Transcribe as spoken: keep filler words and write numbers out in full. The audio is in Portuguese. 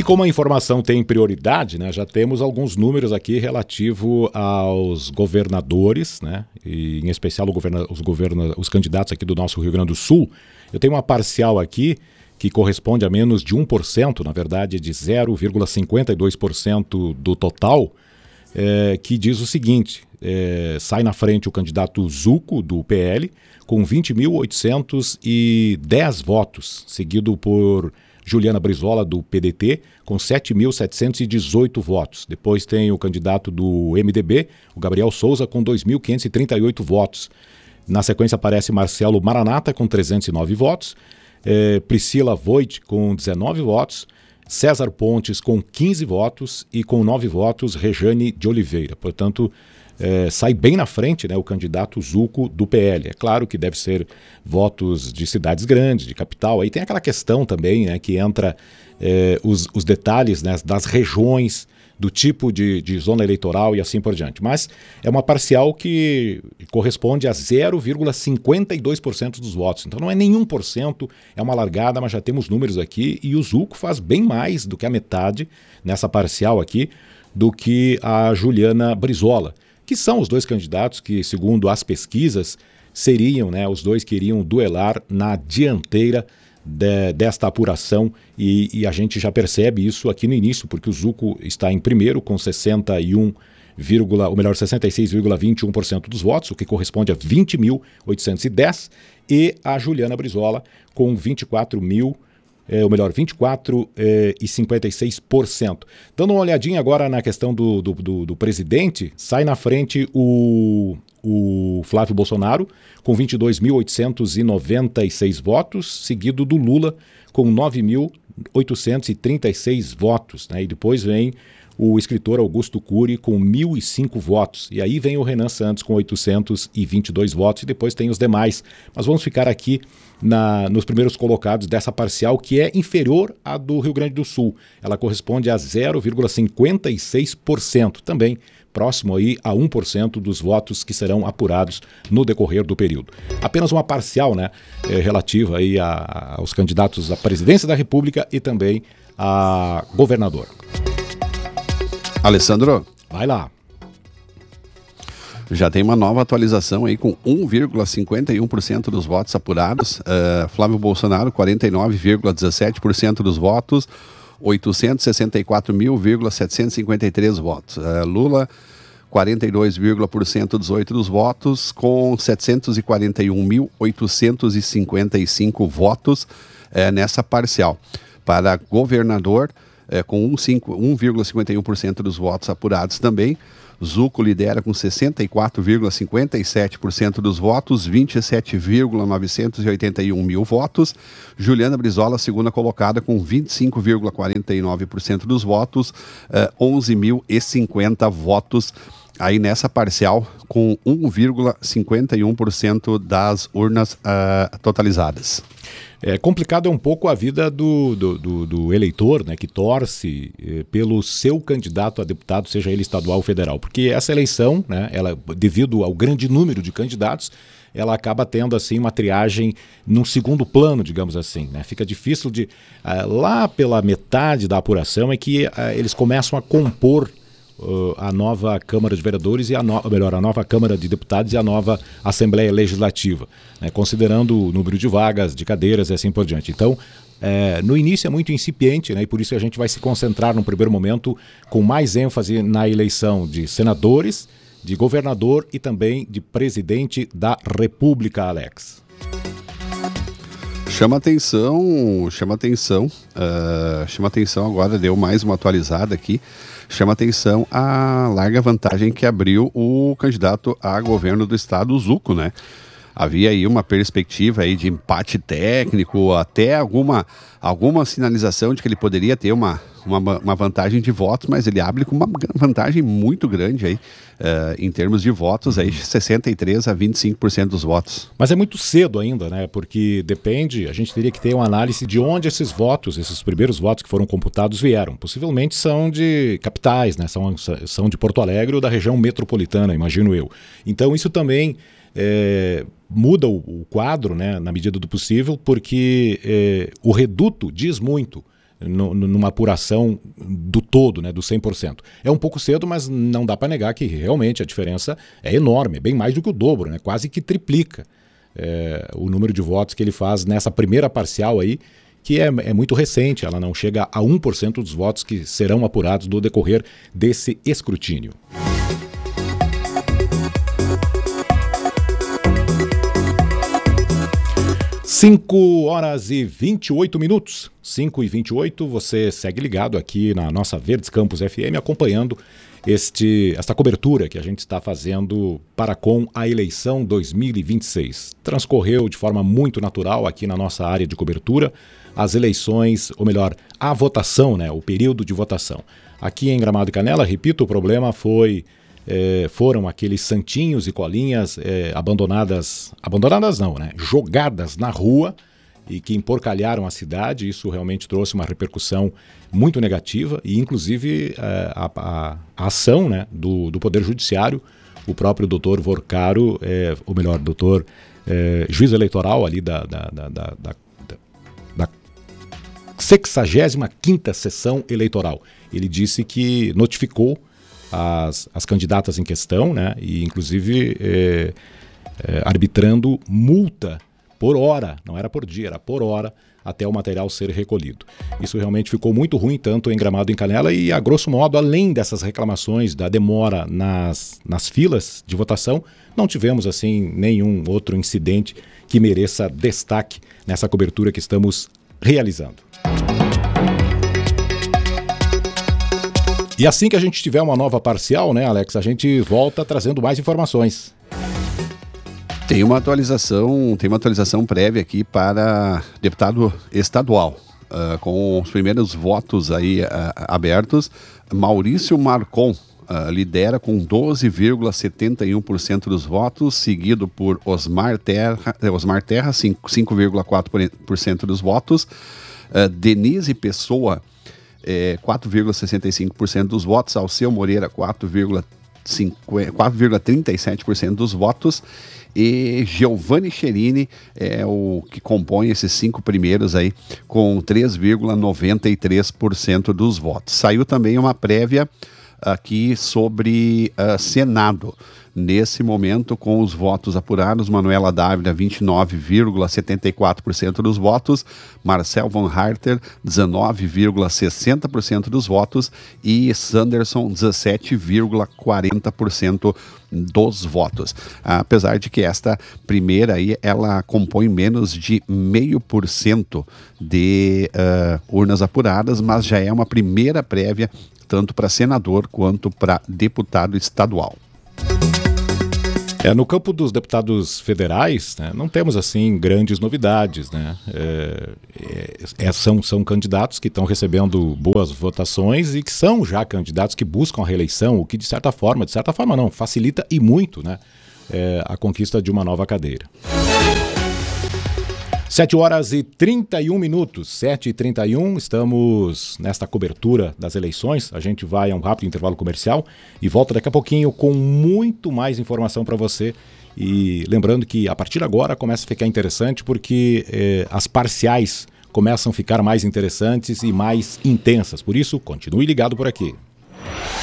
como a informação tem prioridade, né, já temos alguns números aqui relativo aos governadores, né, e em especial o governa, os, governa, os candidatos aqui do nosso Rio Grande do Sul. Eu tenho uma parcial aqui que corresponde a menos de um por cento, na verdade de zero vírgula cinquenta e dois por cento do total, é, que diz o seguinte, é, sai na frente o candidato Zuco, do P L, com vinte mil oitocentos e dez votos, seguido por Juliana Brizola, do P D T, com sete mil setecentos e dezoito votos. Depois tem o candidato do M D B, o Gabriel Souza, com dois mil quinhentos e trinta e oito votos. Na sequência aparece Marcelo Maranata, com trezentos e nove votos, eh, Priscila Voit, com dezenove votos, César Pontes, com quinze votos, e com nove votos, Rejane de Oliveira. Portanto, É, sai bem na frente, né, o candidato Zuco, do P L. É claro que deve ser votos de cidades grandes, de capital. Aí tem aquela questão também, né, que entra é, os, os detalhes, né, das regiões, do tipo de, de zona eleitoral e assim por diante. Mas é uma parcial que corresponde a zero vírgula cinquenta e dois por cento dos votos. Então não é nenhum por cento, é uma largada, mas já temos números aqui. E o Zuco faz bem mais do que a metade nessa parcial aqui do que a Juliana Brizola, que são os dois candidatos que, segundo as pesquisas, seriam, né, os dois que iriam duelar na dianteira de, desta apuração, e, e a gente já percebe isso aqui no início, porque o Zuco está em primeiro com sessenta e um, ou melhor, sessenta e seis vírgula vinte e um por cento dos votos, o que corresponde a vinte mil oitocentos e dez, e a Juliana Brizola com vinte e quatro mil, É, ou melhor, vinte e quatro vírgula cinquenta e seis por cento. Dando uma olhadinha agora na questão do, do, do, do presidente, sai na frente o, o Flávio Bolsonaro, com vinte e dois mil oitocentos e noventa e seis votos, seguido do Lula, com nove mil oitocentos e trinta e seis votos. Né? E depois vem o escritor Augusto Cury, com mil e cinco votos. E aí vem o Renan Santos, com oitocentos e vinte e dois votos, e depois tem os demais. Mas vamos ficar aqui na, nos primeiros colocados dessa parcial, que é inferior à do Rio Grande do Sul. Ela corresponde a zero vírgula cinquenta e seis por cento, também próximo aí a um por cento dos votos que serão apurados no decorrer do período. Apenas uma parcial, né, é, relativa aí a, aos candidatos à presidência da República e também a governador. Alessandro, vai lá. Já tem uma nova atualização aí com um vírgula cinquenta e um por cento dos votos apurados. Uh, Flávio Bolsonaro, quarenta e nove vírgula dezessete por cento dos votos, oitocentos e sessenta e quatro mil, setecentos e cinquenta e três votos. Uh, Lula, quarenta e dois vírgula por cento dezoito dos votos, com setecentos e quarenta e um mil, oitocentos e cinquenta e cinco votos uh, nessa parcial. Para governador, É, com um vírgula cinquenta e um por cento dos votos apurados também. Zuco lidera com sessenta e quatro vírgula cinquenta e sete por cento dos votos, vinte e sete vírgula novecentos e oitenta e um mil votos. Juliana Brizola, segunda colocada, com vinte e cinco vírgula quarenta e nove por cento dos votos, uh, onze mil e cinquenta votos. Aí nessa parcial, com um vírgula cinquenta e um por cento das urnas uh, totalizadas. É complicado é um pouco a vida do, do, do, do eleitor, né, que torce eh, pelo seu candidato a deputado, seja ele estadual ou federal, porque essa eleição, né, ela, devido ao grande número de candidatos, ela acaba tendo assim uma triagem num segundo plano, digamos assim, né? Fica difícil de... Uh, lá pela metade da apuração é que uh, eles começam a compor Uh, a nova Câmara de Vereadores, e a no... melhor, a nova Câmara de Deputados e a nova Assembleia Legislativa, né, considerando o número de vagas, de cadeiras e assim por diante. Então, é, no início é muito incipiente, né, e por isso a gente vai se concentrar num primeiro momento com mais ênfase na eleição de senadores, de governador e também de presidente da República, Alex. Chama atenção, chama atenção, uh, chama atenção agora, deu mais uma atualizada aqui, chama atenção a larga vantagem que abriu o candidato a governo do estado, o Zuco, né? Havia aí uma perspectiva aí de empate técnico, até alguma, alguma sinalização de que ele poderia ter uma, uma, uma vantagem de votos, mas ele abre com uma vantagem muito grande aí, uh, em termos de votos, aí sessenta e três a vinte e cinco por cento dos votos. Mas é muito cedo ainda, né? Porque depende, a gente teria que ter uma análise de onde esses votos, esses primeiros votos que foram computados vieram. Possivelmente são de capitais, né? São, são de Porto Alegre ou da região metropolitana, imagino eu. Então isso também é, muda o, o quadro, né, na medida do possível, porque é, o reduto diz muito no, numa apuração do todo, né, do cem por cento. É um pouco cedo, mas não dá para negar que realmente a diferença é enorme, é bem mais do que o dobro, né, quase que triplica é, o número de votos que ele faz nessa primeira parcial aí, que é, é muito recente, ela não chega a um por cento dos votos que serão apurados no decorrer desse escrutínio. cinco horas e vinte e oito minutos, cinco e vinte e oito, você segue ligado aqui na nossa Verdes Campus F M, acompanhando este, esta cobertura que a gente está fazendo para com a eleição dois mil e vinte e seis. Transcorreu de forma muito natural aqui na nossa área de cobertura as eleições, ou melhor, a votação, né, o período de votação. Aqui em Gramado e Canela, repito, o problema foi... É, foram aqueles santinhos e colinhas é, abandonadas, abandonadas não, né? Jogadas na rua e que emporcalharam a cidade. Isso realmente trouxe uma repercussão muito negativa e inclusive é, a, a, a ação, né, do, do Poder Judiciário, o próprio doutor Vorcaro, é, ou melhor, doutor é, juiz eleitoral ali da, da, da, da, da, da sexagésima quinta sessão eleitoral. Ele disse que notificou As, as candidatas em questão, né, e inclusive é, é, arbitrando multa por hora, não era por dia, era por hora, até o material ser recolhido. Isso realmente ficou muito ruim, tanto em Gramado e em Canela, e a grosso modo, além dessas reclamações da demora nas, nas filas de votação, não tivemos assim nenhum outro incidente que mereça destaque nessa cobertura que estamos realizando. E assim que a gente tiver uma nova parcial, né, Alex, a gente volta trazendo mais informações. Tem uma atualização, tem uma atualização prévia aqui para deputado estadual, uh, com os primeiros votos aí uh, abertos. Maurício Marcon uh, lidera com doze vírgula setenta e um por cento dos votos, seguido por Osmar Terra, Osmar Terra cinco vírgula quatro por cento dos votos, uh, Denise Pessoa, É, quatro vírgula sessenta e cinco por cento dos votos, Alceu Moreira quatro vírgula trinta e sete por cento dos votos e Giovanni Cherini é o que compõe esses cinco primeiros aí com três vírgula noventa e três por cento dos votos. Saiu também uma prévia aqui sobre uh, Senado. Nesse momento, com os votos apurados, Manuela Dávila, vinte e nove vírgula setenta e quatro por cento dos votos, Marcel Van Harter, dezenove vírgula sessenta por cento dos votos e Sanderson, dezessete vírgula quarenta por cento dos votos. Apesar de que esta primeira aí, ela compõe menos de meio por cento de uh, urnas apuradas, mas já é uma primeira prévia tanto para senador quanto para deputado estadual. É, no campo dos deputados federais, né, não temos assim grandes novidades, né? É, é, são, são candidatos que estão recebendo boas votações e que são já candidatos que buscam a reeleição, o que de certa forma, de certa forma não, facilita e muito, né, é, a conquista de uma nova cadeira. sete horas e trinta e um minutos, sete e trinta e um, estamos nesta cobertura das eleições. A gente vai a um rápido intervalo comercial e volta daqui a pouquinho com muito mais informação para você. E lembrando que a partir de agora começa a ficar interessante porque eh, as parciais começam a ficar mais interessantes e mais intensas. Por isso, continue ligado por aqui.